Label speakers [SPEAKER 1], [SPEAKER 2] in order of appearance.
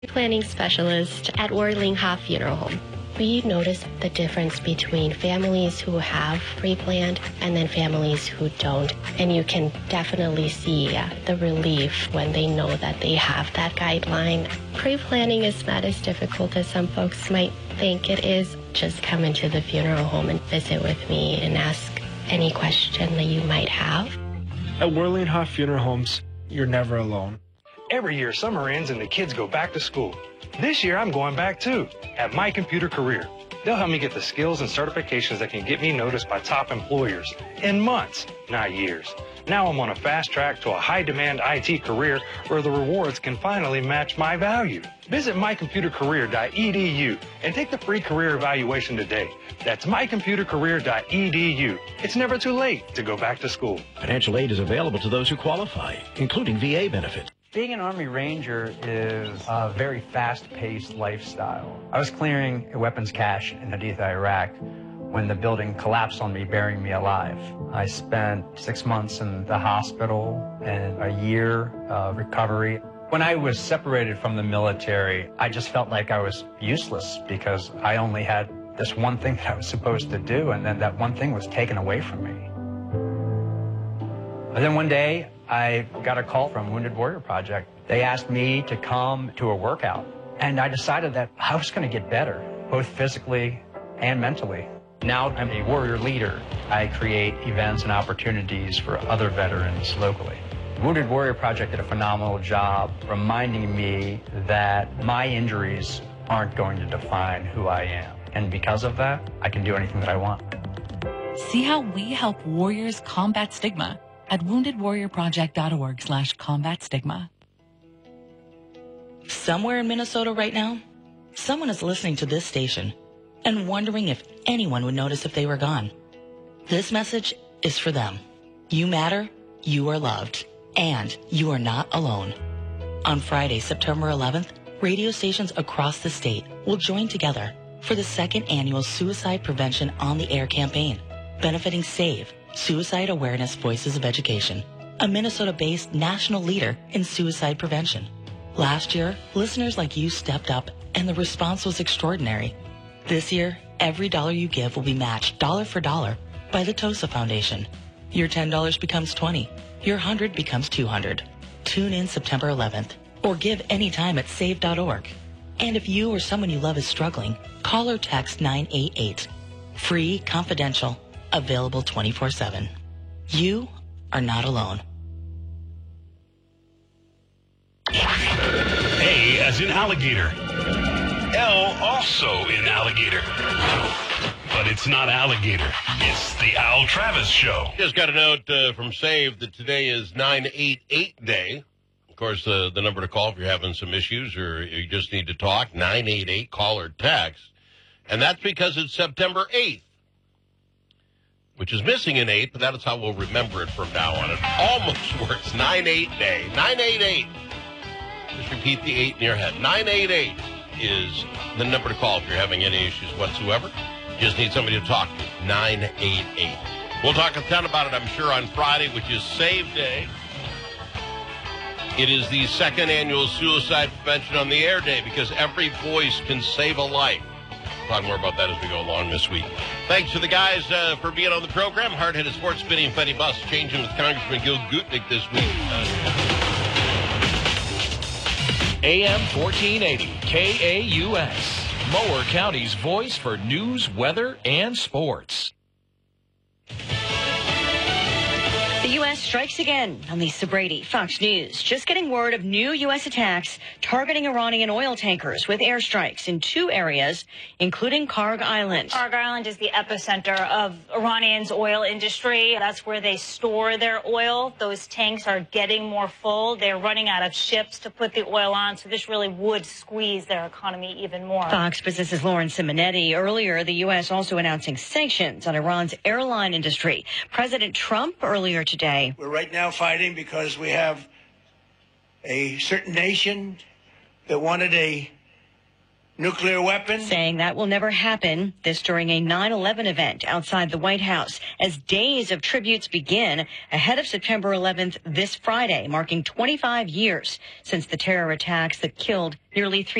[SPEAKER 1] Planning specialist at Worlinghoff Funeral Home. We notice the difference between families who have pre-planned and then families who don't. And you can definitely see the relief when they know that they have that guideline. Pre-planning is not as difficult as some folks might think it is. Just come into the funeral home and visit with me and ask any question that you might have.
[SPEAKER 2] At Worlinghoff Funeral Homes, you're never alone.
[SPEAKER 3] Every year, summer ends and the kids go back to school. This year, I'm going back too, at My Computer Career. They'll help me get the skills and certifications that can get me noticed by top employers in months, not years. Now I'm on a fast track to a high-demand IT career where the rewards can finally match my value. Visit mycomputercareer.edu and take the free career evaluation today. That's mycomputercareer.edu. It's never too late to go back to school.
[SPEAKER 4] Financial aid is available to those who qualify, including VA benefits.
[SPEAKER 5] Being an Army Ranger is a very fast-paced lifestyle. I was clearing a weapons cache in Haditha, Iraq, when the building collapsed on me, burying me alive. I spent 6 months in the hospital and a year of recovery. When I was separated from the military, I just felt like I was useless because I only had this one thing that I was supposed to do, and then that one thing was taken away from me. And then one day, I got a call from Wounded Warrior Project. They asked me to come to a workout, and I decided that I was going to get better, both physically and mentally. Now I'm a warrior leader. I create events and opportunities for other veterans locally. Wounded Warrior Project did a phenomenal job reminding me that my injuries aren't going to define who I am. And because of that, I can do anything that I want.
[SPEAKER 6] See how we help warriors combat stigma at woundedwarriorproject.org/combat stigma.
[SPEAKER 7] Somewhere in Minnesota right now, someone is listening to this station and wondering if anyone would notice if they were gone. This message is for them. You matter, you are loved, and you are not alone. On Friday, September 11th, radio stations across the state will join together for the second annual Suicide Prevention on the Air campaign, benefiting SAVE, Suicide Awareness Voices of Education, a Minnesota-based national leader in suicide prevention. Last year, listeners like you stepped up, and the response was extraordinary. This year, every dollar you give will be matched dollar for dollar by the TOSA Foundation. Your $10 becomes $20. Your $100 becomes $200. Tune in September 11th or give anytime at save.org. And if you or someone you love is struggling, call or text 988. Free, confidential, available 24/7. You are not alone.
[SPEAKER 8] A as in alligator. L also in alligator. But it's not alligator. It's the Al Travis Show.
[SPEAKER 9] Just got a note from Save that today is 988 Day. Of course, the number to call if you're having some issues or you just need to talk, 988, call or text. And that's because it's September 8th, which is missing an 8, but that is how we'll remember it from now on. It almost works. 9-8 Day. 988. Just repeat the 8 in your head. 988 is the number to call if you're having any issues whatsoever. Just need somebody to talk to. 988. We'll talk a ton about it, I'm sure, on Friday, which is Save Day. It is the second annual Suicide Prevention on the Air Day because every voice can save a life. We'll talk more about that as we go along this week. Thanks to the guys for being on the program. Hard-headed sports spinning and funny bus changing with Congressman Gil Gutnick this week.
[SPEAKER 10] AM 1480, KAUS, Mower County's voice for news, weather, and sports.
[SPEAKER 11] The U.S. strikes again. I'm Lisa Brady, Fox News. Just getting word of new U.S. attacks targeting Iranian oil tankers with airstrikes in 2 areas, including Karg Island.
[SPEAKER 12] Karg Island is the epicenter of Iranian's oil industry. That's where they store their oil. Those tanks are getting more full. They're running out of ships to put the oil on, so this really would squeeze their economy even more.
[SPEAKER 11] Fox Business's Lauren Simonetti. Earlier, the U.S. also announcing sanctions on Iran's airline industry. President Trump earlier today.
[SPEAKER 13] We're right now fighting because we have a certain nation that wanted a nuclear weapons.
[SPEAKER 11] Saying that will never happen. This during a 9/11 event outside the White House as days of tributes begin ahead of September 11th this Friday, marking 25 years since the terror attacks that killed nearly